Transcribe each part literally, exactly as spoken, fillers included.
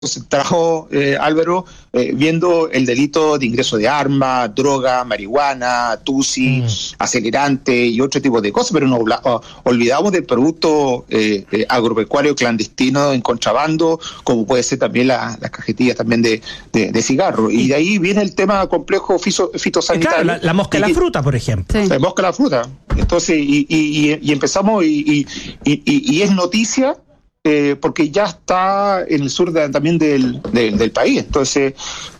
Trabajo, eh, Álvaro, eh, viendo el delito de ingreso de armas, droga, marihuana, tusi, mm. acelerante y otro tipo de cosas, pero nos oh, olvidamos del producto eh, eh, agropecuario clandestino en contrabando, como puede ser también la, las cajetillas también de, de, de cigarro. Y de ahí viene el tema complejo fito, fitosanitario. Claro, la, la mosca de la fruta, por ejemplo. Sí. La mosca de la fruta. Entonces, y, y, y, y empezamos, y, y, y, y es noticia. Eh, porque ya está en el sur de, también del, de, del país. Entonces,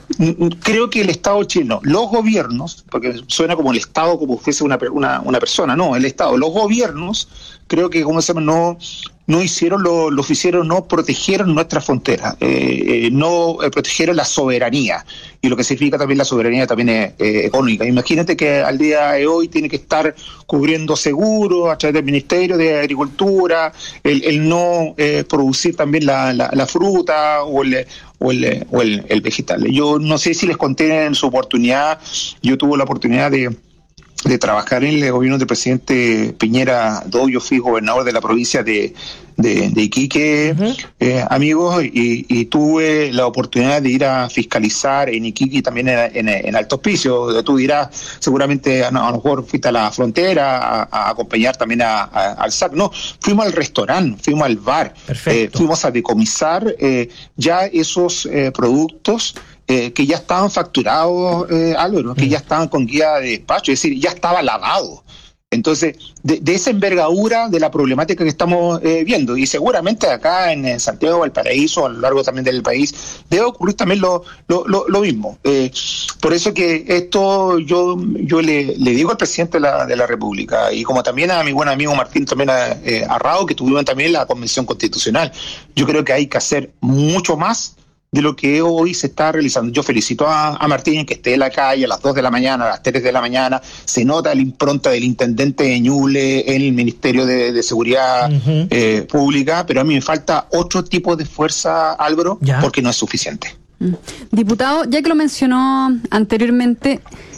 creo que el Estado chileno, los gobiernos, porque suena como el Estado como fuese una, una, una persona, no, el Estado, los gobiernos, creo que, como se llama, no, no hicieron lo, lo que hicieron, no protegieron nuestras fronteras, eh, eh, no eh, protegieron la soberanía, y lo que significa también la soberanía también es eh, económica. Imagínate que al día de hoy tiene que estar cubriendo seguros a través del Ministerio de Agricultura, el, el no eh, producir también la, la, la fruta o el o el, o el, el vegetal. Yo no sé si les conté en su oportunidad, yo tuve la oportunidad de de trabajar en el gobierno del presidente Piñera dos. Yo fui gobernador de la provincia de, de, de Iquique, uh-huh. eh, amigos, y, y tuve la oportunidad de ir a fiscalizar en Iquique y también en, en, en Alto Hospicio. Tú dirás, seguramente a, a lo mejor fuiste a la frontera a, a acompañar también a, a, al S A C. No, fuimos al restaurante, fuimos al bar, eh, fuimos a decomisar eh, ya esos eh, productos Eh, que ya estaban facturados, eh, Álvaro, que ya estaban con guía de despacho, es decir, ya estaba lavado. Entonces, de, de esa envergadura de la problemática que estamos eh, viendo, y seguramente acá en, en Santiago, Valparaíso, a lo largo también del país, debe ocurrir también lo, lo, lo, lo mismo. Eh, por eso que esto yo yo le, le digo al presidente de la, de la República, y como también a mi buen amigo Martín también a, eh, Arrao, que tuvieron también la Convención Constitucional, yo creo que hay que hacer mucho más de lo que hoy se está realizando. Yo felicito a, a Martín, que esté en la calle a las dos de la mañana, a las tres de la mañana, se nota la impronta del intendente de Ñuble en el Ministerio de, de Seguridad uh-huh. eh, Pública, pero a mí me falta otro tipo de fuerza, Álvaro, ¿ya? Porque no es suficiente. Mm. Diputado, ya que lo mencionó anteriormente,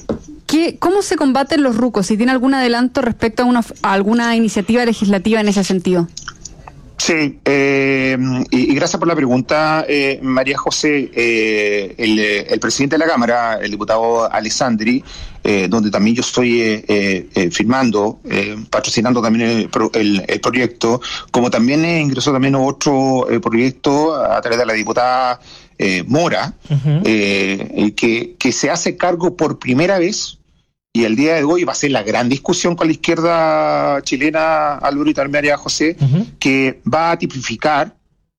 ¿qué, ¿cómo se combaten los rucos? Si tiene algún adelanto respecto a, una, a alguna iniciativa legislativa en ese sentido. Sí, eh, y, y gracias por la pregunta, eh, María José. Eh, el, el presidente de la Cámara, el diputado Alessandri, eh, donde también yo estoy eh, eh, firmando, eh, patrocinando también el, el, el proyecto, como también eh, ingresó también otro eh, proyecto a través de la diputada eh, Mora, uh-huh. eh, que, que se hace cargo por primera vez. Y el día de hoy va a ser la gran discusión con la izquierda chilena, Álvaro y María José, uh-huh. que va a tipificar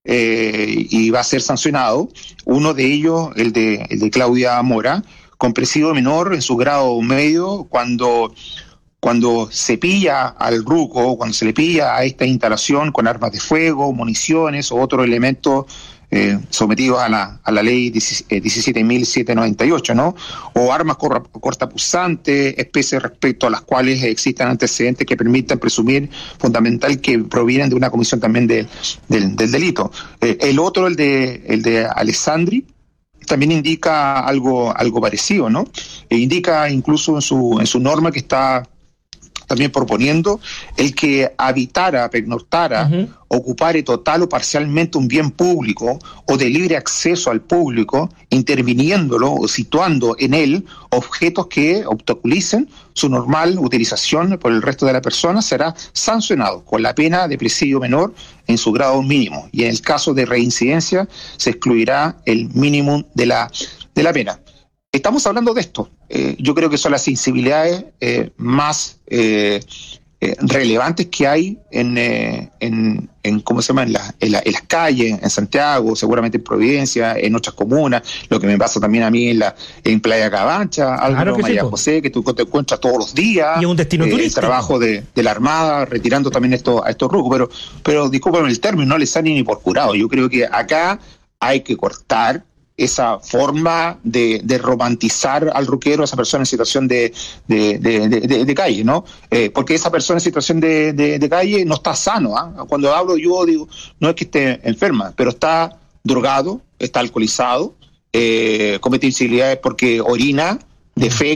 eh, y va a ser sancionado, uno de ellos, el de, el de Claudia Mora, con presidio menor en su grado medio, cuando, cuando se pilla al ruco, cuando se le pilla a esta instalación con armas de fuego, municiones o otros elementos Eh, sometidos a la, a la ley diecisiete mil setecientos noventa y ocho, ¿no? O armas cortapunzantes, especies respecto a las cuales existen antecedentes que permitan presumir fundamental que provienen de una comisión también de, de, del delito. Eh, el otro, el de, el de Alessandri, también indica algo, algo parecido, ¿no? E indica incluso en su, en su norma que está también proponiendo el que habitara, pernoctara, uh-huh. ocupare total o parcialmente un bien público o de libre acceso al público, interviniéndolo o situando en él objetos que obstaculicen su normal utilización por el resto de la persona, será sancionado con la pena de presidio menor en su grado mínimo, y en el caso de reincidencia se excluirá el mínimo de la, de la pena. Estamos hablando de esto. Eh, yo creo que son las sensibilidades eh, más eh, eh, relevantes que hay en, eh, en, en ¿cómo se llama? En, la, en, la, en las calles, en Santiago, seguramente en Providencia, en otras comunas, lo que me pasa también a mí en la en Playa Cabancha, Álvaro, claro María sí, José, que tú te encuentras todos los días. Y un destino eh, turístico. El trabajo de, de la Armada, retirando también esto, a estos rucos. Pero, pero discúlpame el término, no les sale ni por curado. Yo creo que acá hay que cortar esa forma de, de romantizar al ruquero, a esa persona en situación de, de, de, de, de, de calle, ¿no? Eh, porque esa persona en situación de, de, de calle no está sano, ¿eh? Cuando hablo yo digo, no es que esté enferma, pero está drogado, está alcoholizado, eh, comete incivilidades porque orina, defeca,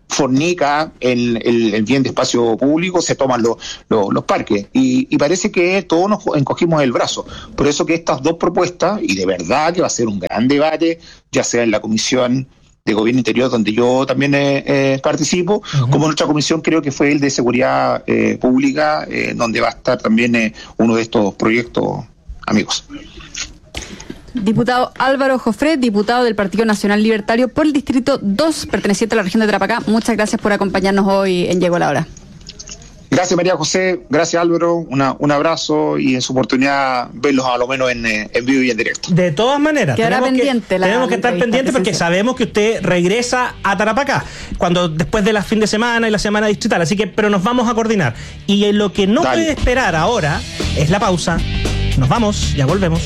fornica el, el, el bien de espacio público, se toman los, los, los parques. Y, y parece que todos nos encogimos el brazo. Por eso que estas dos propuestas, y de verdad que va a ser un gran debate, ya sea en la Comisión de Gobierno Interior, donde yo también eh, eh, participo, uh-huh. como nuestra comisión creo que fue el de Seguridad eh, Pública, eh, donde va a estar también eh, uno de estos proyectos, amigos. Diputado Álvaro Jofré, diputado del Partido Nacional Libertario por el Distrito dos, perteneciente a la región de Tarapacá. Muchas gracias por acompañarnos hoy en Llegó la Hora. Gracias, María José. Gracias, Álvaro. Una, un abrazo y en su oportunidad verlos a lo menos en, en vivo y en directo. De todas maneras, Quedará tenemos pendiente que, la, tenemos que estar pendientes porque presencial. sabemos que usted regresa a Tarapacá cuando después de la fin de semana y la semana distrital. Así que, pero nos vamos a coordinar. Y lo que no Dale. puede esperar ahora es la pausa. Nos vamos, ya volvemos.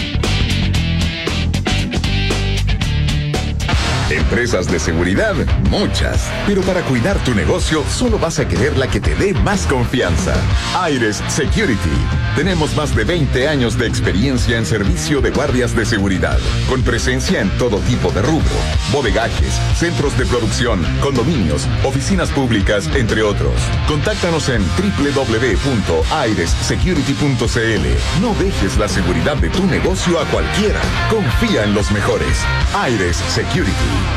Empresas de seguridad, muchas. Pero para cuidar tu negocio, solo vas a querer la que te dé más confianza. Aires Security. Tenemos más de veinte años de experiencia en servicio de guardias de seguridad, con presencia en todo tipo de rubro, bodegajes, centros de producción, condominios, oficinas públicas, entre otros. Contáctanos en doble u doble u doble u punto aires security punto c l. No dejes la seguridad de tu negocio a cualquiera. Confía en los mejores. Aires Security.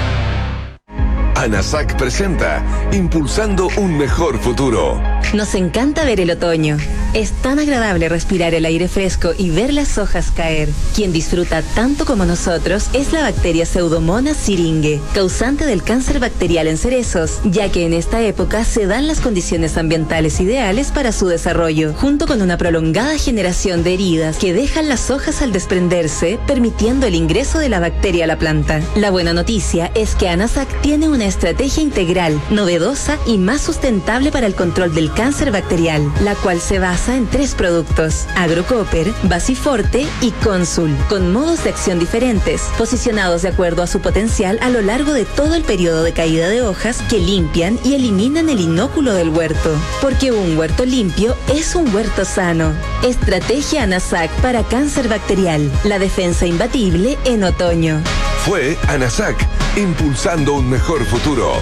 ANASAC presenta Impulsando un mejor futuro. Nos encanta ver el otoño. Es tan agradable respirar el aire fresco y ver las hojas caer. Quien disfruta tanto como nosotros es la bacteria Pseudomonas syringae, causante del cáncer bacterial en cerezos, ya que en esta época se dan las condiciones ambientales ideales para su desarrollo, junto con una prolongada generación de heridas que dejan las hojas al desprenderse, permitiendo el ingreso de la bacteria a la planta. La buena noticia es que ANASAC tiene una estrategia integral, novedosa y más sustentable para el control del cáncer bacterial, la cual se basa en tres productos: Agrocopper, Basiforte y Consul, con modos de acción diferentes, posicionados de acuerdo a su potencial a lo largo de todo el periodo de caída de hojas, que limpian y eliminan el inóculo del huerto. Porque un huerto limpio es un huerto sano. Estrategia ANASAC para cáncer bacterial, la defensa imbatible en otoño. Fue ANASAC, impulsando un mejor futuro.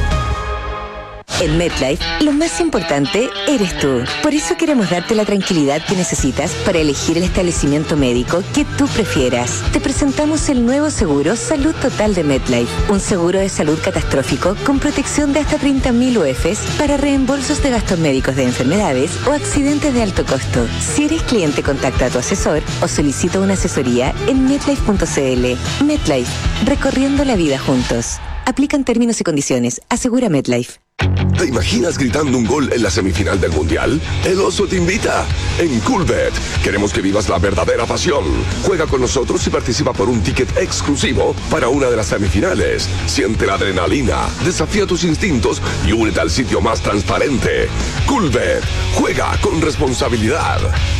En MetLife, lo más importante eres tú. Por eso queremos darte la tranquilidad que necesitas para elegir el establecimiento médico que tú prefieras. Te presentamos el nuevo seguro Salud Total de MetLife, un seguro de salud catastrófico con protección de hasta treinta mil U Fs para reembolsos de gastos médicos de enfermedades o accidentes de alto costo. Si eres cliente, contacta a tu asesor o solicita una asesoría en metlife punto c l. MetLife, recorriendo la vida juntos. Aplican términos y condiciones. Asegura MetLife. ¿Te imaginas gritando un gol en la semifinal del Mundial? El Oso te invita. En Coolbet queremos que vivas la verdadera pasión. Juega con nosotros y participa por un ticket exclusivo para una de las semifinales. Siente la adrenalina, desafía tus instintos y únete al sitio más transparente. Coolbet. Juega con responsabilidad.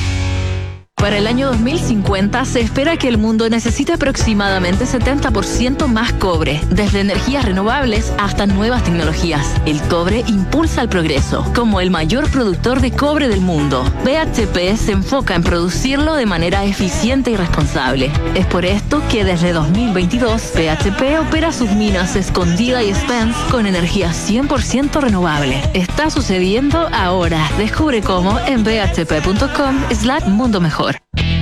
Para el año dos mil cincuenta se espera que el mundo necesite aproximadamente setenta por ciento más cobre, desde energías renovables hasta nuevas tecnologías. El cobre impulsa el progreso. Como el mayor productor de cobre del mundo, B H P se enfoca en producirlo de manera eficiente y responsable. Es por esto que desde dos mil veintidós, B H P opera sus minas Escondida y Spence con energía cien por ciento renovable. Está sucediendo ahora. Descubre cómo en b h p punto com slash mundo mejor.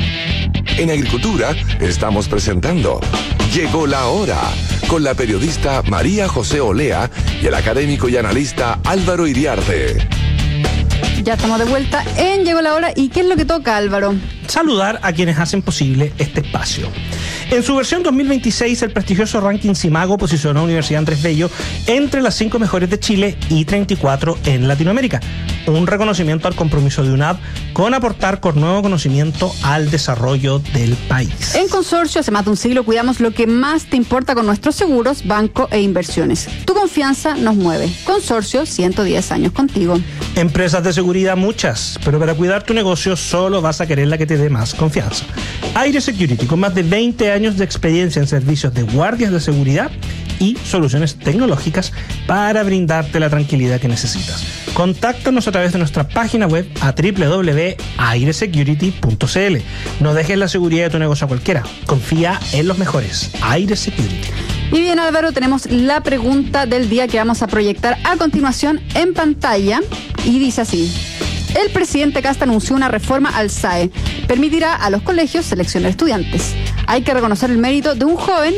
En Agricultura estamos presentando Llegó la Hora, con la periodista María José Olea y el académico y analista Álvaro Iriarte. Ya estamos de vuelta en Llegó la Hora. ¿Y qué es lo que toca, Álvaro? Saludar a quienes hacen posible este espacio. En su versión dos mil veintiséis, el prestigioso ranking Simago posicionó a Universidad Andrés Bello entre las cinco mejores de Chile y treinta y cuatro en Latinoamérica. Un reconocimiento al compromiso de U N A B con aportar con nuevo conocimiento al desarrollo del país. En Consorcio, hace más de un siglo, cuidamos lo que más te importa con nuestros seguros, banco e inversiones. Tu confianza nos mueve. Consorcio, ciento diez años contigo. Empresas de seguridad muchas, pero para cuidar tu negocio solo vas a querer la que te dé más confianza. Aire Security, con más de veinte años de experiencia en servicios de guardias de seguridad y soluciones tecnológicas para brindarte la tranquilidad que necesitas. Contáctanos a través de nuestra página web a doble u doble u doble u punto aire security punto c l. No dejes la seguridad de tu negocio a cualquiera. Confía en los mejores. Aire Security. Y bien, Álvaro, tenemos la pregunta del día que vamos a proyectar a continuación en pantalla y dice así: el presidente Kast anunció una reforma al S A E. Permitirá a los colegios seleccionar estudiantes. Hay que reconocer el mérito de un joven